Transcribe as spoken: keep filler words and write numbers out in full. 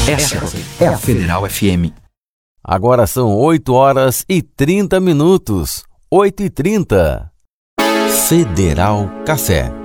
Essa é a Federal F M. Agora são oito horas e trinta minutos. oito e trinta. Federal Café.